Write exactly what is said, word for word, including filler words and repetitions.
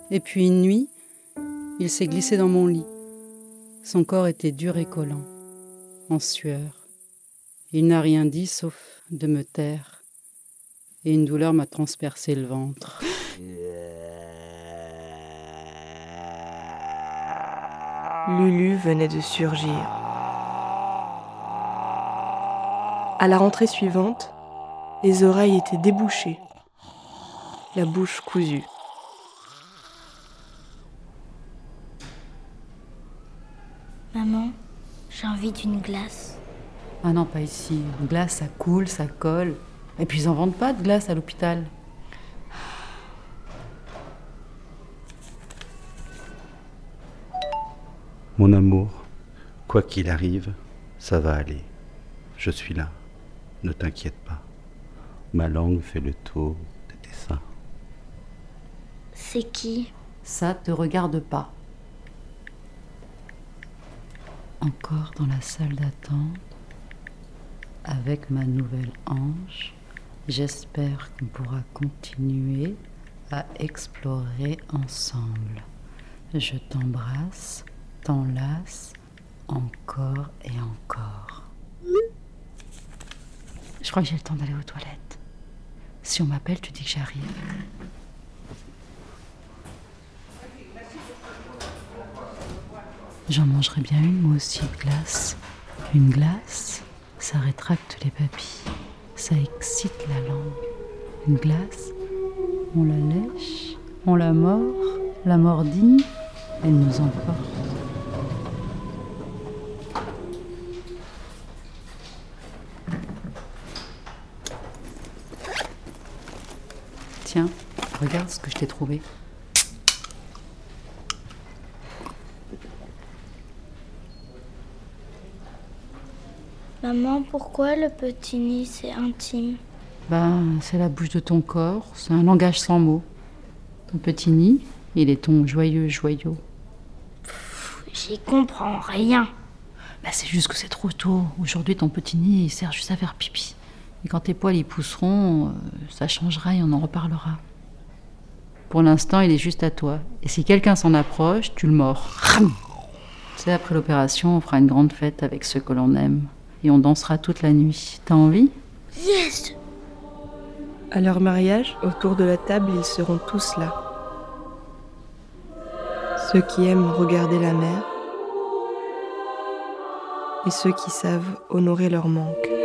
Et puis une nuit, il s'est glissé dans mon lit. Son corps était dur et collant, en sueur. Il n'a rien dit sauf de me taire. Et une douleur m'a transpercé le ventre. Lulu venait de surgir. À la rentrée suivante, les oreilles étaient débouchées, la bouche cousue. Maman, j'ai envie d'une glace. Ah non, pas ici. Une glace, ça coule, ça colle. Et puis ils en vendent pas de glace à l'hôpital. Mon amour, quoi qu'il arrive, ça va aller. Je suis là. Ne t'inquiète pas. Ma langue fait le tour de tes seins. C'est qui ? Ça te regarde pas. Encore dans la salle d'attente, avec ma nouvelle ange, j'espère qu'on pourra continuer à explorer ensemble. Je t'embrasse, t'enlace, encore et encore. Je crois que j'ai le temps d'aller aux toilettes. Si on m'appelle, tu dis que j'arrive. J'en mangerais bien une, moi aussi, de glace. Une glace, ça rétracte les papilles. Ça excite la langue. Une glace, on la lèche, on la mord, la mordille, elle nous emporte. Tiens, regarde ce que je t'ai trouvé. Maman, pourquoi le petit nid, c'est intime ? Ben, c'est la bouche de ton corps, c'est un langage sans mots. Ton petit nid, il est ton joyeux joyau. Pff, j'y comprends rien. Ben, c'est juste que c'est trop tôt. Aujourd'hui, ton petit nid, il sert juste à faire pipi. Et quand tes poils y pousseront, euh, ça changera et on en reparlera. Pour l'instant, il est juste à toi. Et si quelqu'un s'en approche, tu le mords. C'est après l'opération, on fera une grande fête avec ceux que l'on aime. Et on dansera toute la nuit. T'as envie ? Yes ! À leur mariage, autour de la table, ils seront tous là. Ceux qui aiment regarder la mer et ceux qui savent honorer leur manque.